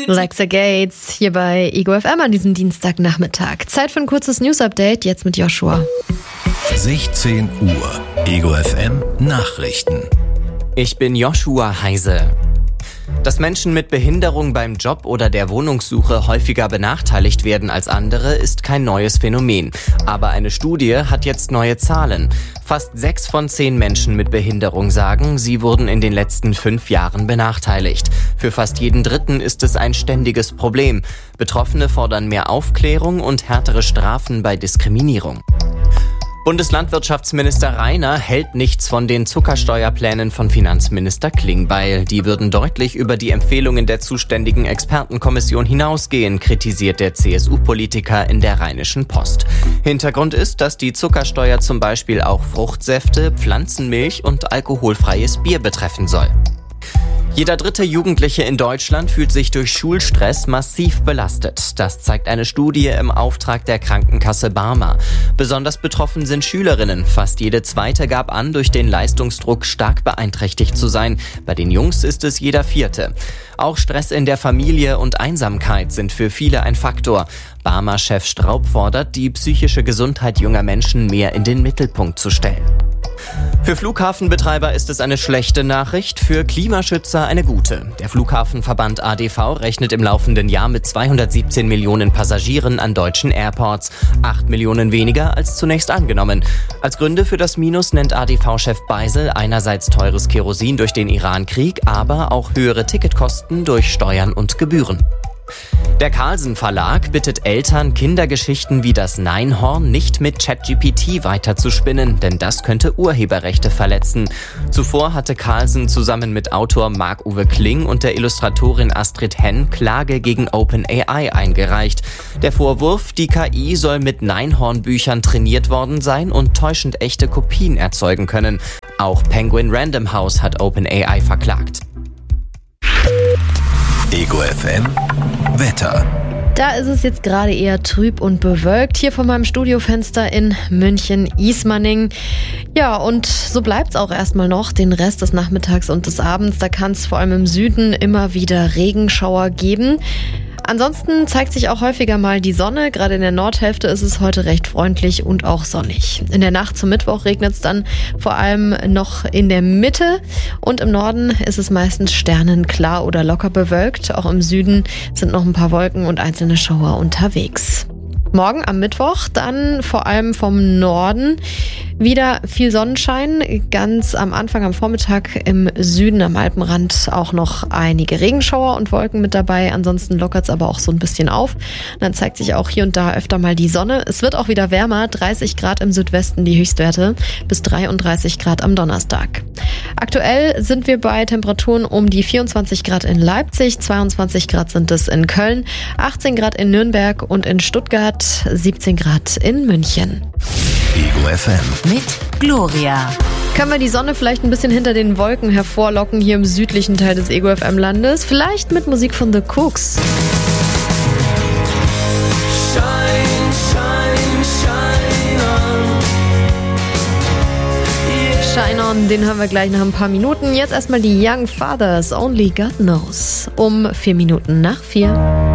Lexa Gates hier bei Ego FM an diesem Dienstagnachmittag. Zeit für ein kurzes News-Update, jetzt mit Joshua. 16 Uhr, Ego FM Nachrichten. Ich bin Joshua Heise. Dass Menschen mit Behinderung beim Job oder der Wohnungssuche häufiger benachteiligt werden als andere, ist kein neues Phänomen. Aber eine Studie hat jetzt neue Zahlen. Fast 6 von 10 Menschen mit Behinderung sagen, sie wurden in den letzten 5 Jahren benachteiligt. Für fast jeden Dritten ist es ein ständiges Problem. Betroffene fordern mehr Aufklärung und härtere Strafen bei Diskriminierung. Bundeslandwirtschaftsminister Rainer hält nichts von den Zuckersteuerplänen von Finanzminister Klingbeil. Die würden deutlich über die Empfehlungen der zuständigen Expertenkommission hinausgehen, kritisiert der CSU-Politiker in der Rheinischen Post. Hintergrund ist, dass die Zuckersteuer zum Beispiel auch Fruchtsäfte, Pflanzenmilch und alkoholfreies Bier betreffen soll. Jeder dritte Jugendliche in Deutschland fühlt sich durch Schulstress massiv belastet. Das zeigt eine Studie im Auftrag der Krankenkasse Barmer. Besonders betroffen sind Schülerinnen. Fast jede zweite gab an, durch den Leistungsdruck stark beeinträchtigt zu sein. Bei den Jungs ist es jeder vierte. Auch Stress in der Familie und Einsamkeit sind für viele ein Faktor. Barmer-Chef Straub fordert, die psychische Gesundheit junger Menschen mehr in den Mittelpunkt zu stellen. Für Flughafenbetreiber ist es eine schlechte Nachricht, für Klimaschützer eine gute. Der Flughafenverband ADV rechnet im laufenden Jahr mit 217 Millionen Passagieren an deutschen Airports, 8 Millionen weniger als zunächst angenommen. Als Gründe für das Minus nennt ADV-Chef Beisel einerseits teures Kerosin durch den Iran-Krieg, aber auch höhere Ticketkosten durch Steuern und Gebühren. Der Carlsen Verlag bittet Eltern, Kindergeschichten wie das Neinhorn nicht mit ChatGPT weiterzuspinnen, denn das könnte Urheberrechte verletzen. Zuvor hatte Carlsen zusammen mit Autor Marc-Uwe Kling und der Illustratorin Astrid Henn Klage gegen OpenAI eingereicht. Der Vorwurf, die KI soll mit Neinhorn-Büchern trainiert worden sein und täuschend echte Kopien erzeugen können. Auch Penguin Random House hat OpenAI verklagt. Ego FM Wetter. Da ist es jetzt gerade eher trüb und bewölkt, hier von meinem Studiofenster in München-Ismaning. Ja, und so bleibt's auch erstmal noch den Rest des Nachmittags und des Abends. Da kann es vor allem im Süden immer wieder Regenschauer geben. Ansonsten zeigt sich auch häufiger mal die Sonne. Gerade in der Nordhälfte ist es heute recht freundlich und auch sonnig. In der Nacht zum Mittwoch regnet es dann vor allem noch in der Mitte. Und im Norden ist es meistens sternenklar oder locker bewölkt. Auch im Süden sind noch ein paar Wolken und einzelne Schauer unterwegs. Morgen am Mittwoch dann vor allem vom Norden wieder viel Sonnenschein. Ganz am Anfang am Vormittag im Süden am Alpenrand auch noch einige Regenschauer und Wolken mit dabei. Ansonsten lockert es aber auch so ein bisschen auf. Und dann zeigt sich auch hier und da öfter mal die Sonne. Es wird auch wieder wärmer. 30 Grad im Südwesten die Höchstwerte bis 33 Grad am Donnerstag. Aktuell sind wir bei Temperaturen um die 24 Grad in Leipzig, 22 Grad sind es in Köln, 18 Grad in Nürnberg und in Stuttgart, 17 Grad in München. Ego FM mit Gloria. Können wir die Sonne vielleicht ein bisschen hinter den Wolken hervorlocken hier im südlichen Teil des Ego FM Landes? Vielleicht mit Musik von The Cooks. Shine, shine, shine on. Shine on, den hören wir gleich nach ein paar Minuten. Jetzt erstmal die Young Fathers, Only God Knows. Um 4 Minuten nach 4.